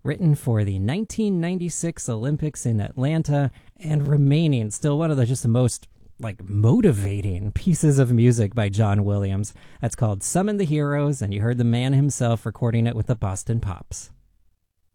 written for the 1996 Olympics in Atlanta, and remaining still one of the most motivating pieces of music by John Williams. That's called Summon the Heroes, and you heard the man himself recording it with the Boston Pops.